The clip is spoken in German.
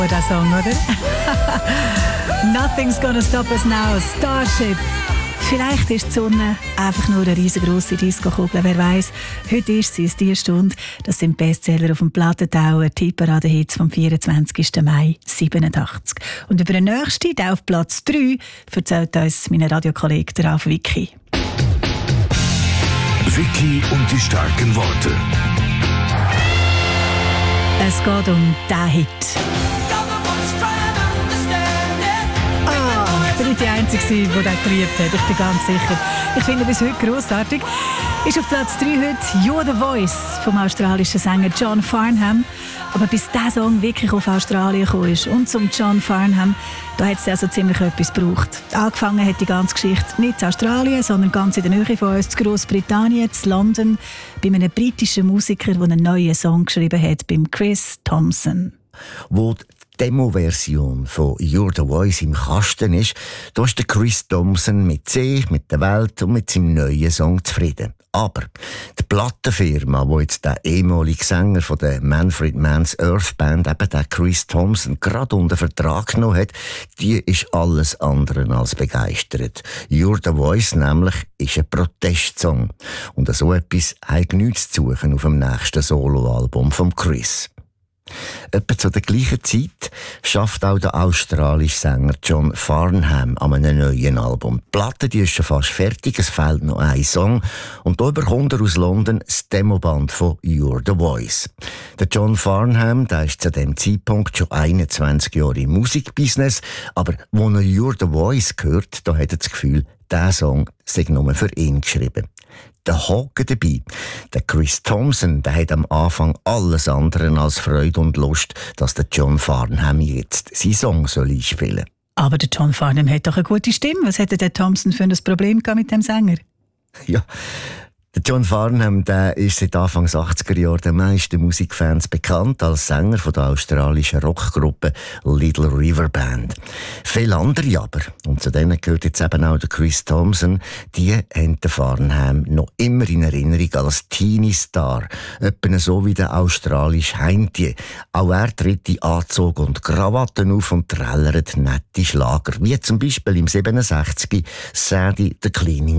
Der Song, oder? Nothing's gonna stop us now, Starship. Vielleicht ist die Sonne einfach nur eine riesengroße Disco-Kugel, wer weiß. Heute ist sie, die Stunde. Das sind Bestseller auf dem Plattentauer, die Parade-Hits vom 24. Mai 87. Und über den nächsten, der auf Platz 3, erzählt uns mein Radiokollege Ralf Vicky. Vicky und die starken Worte. Es geht um diesen Hit. Ich bin nicht die Einzige, die das geliebt hat. Ich bin ganz sicher. Ich finde bis heute grossartig. Ist auf Platz 3 heute «You're the Voice» vom australischen Sänger John Farnham. Aber bis dieser Song wirklich auf Australien gekommen ist und zum John Farnham, da hat es also ziemlich etwas gebraucht. Angefangen hat die ganze Geschichte nicht in Australien, sondern ganz in der Nähe von uns, in Großbritannien, in London, bei einem britischen Musiker, der einen neuen Song geschrieben hat, beim Chris Thompson. Wo die Demo-Version von «You're the Voice» im Kasten ist, da ist der Chris Thompson mit sich, mit der Welt und mit seinem neuen Song zufrieden. Aber die Plattenfirma, die jetzt der ehemalige Sänger von der Manfred Mann's Earth Band, eben der Chris Thompson, gerade unter Vertrag genommen hat, die ist alles andere als begeistert. «You're the Voice» nämlich ist ein Protestsong. Und so etwas hat nichts zu suchen auf dem nächsten Soloalbum von Chris. Etwa zu der gleichen Zeit schafft auch der australische Sänger John Farnham an einem neuen Album. Die Platte die ist schon fast fertig, es fehlt noch ein Song. Und da bekommt er aus London das Demoband von «You're the Voice». Der John Farnham, der ist zu dem Zeitpunkt schon 21 Jahre im Musikbusiness, aber wo er «You're the Voice» hört, da hat er das Gefühl, dieser Song sei nur für ihn geschrieben. Der Haken dabei. Der Chris Thompson, der hat am Anfang alles andere als Freude und Lust, dass der John Farnham jetzt seinen Song einspielen soll. Aber der John Farnham hat doch eine gute Stimme. Was hätte der Thompson für ein Problem gehabt mit dem Sänger? Ja, der John Farnham, der ist seit Anfang 80er Jahren den meisten Musikfans bekannt als Sänger von der australischen Rockgruppe Little River Band. Viele andere aber, und zu denen gehört jetzt eben auch der Chris Thompson, die haben den Farnham noch immer in Erinnerung als Teenie-Star. Etwa so wie der australische Heintje. Auch er tritt in Anzug und Krawatten auf und trällert nette Schlager, wie zum Beispiel im 67 «Sadie the Cleaning